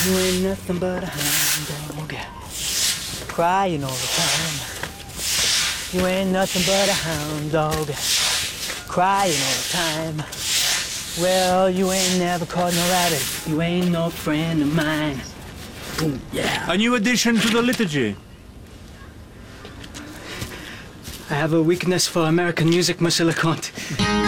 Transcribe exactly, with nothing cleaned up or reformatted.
You ain't nothing but a hound dog, crying all the time. You ain't nothing but a hound dog, crying all the time. Well, you ain't never caught no rabbit. You ain't no friend of mine. Ooh, yeah. A new addition to the liturgy. I have a weakness for American music, Monsieur Leconte.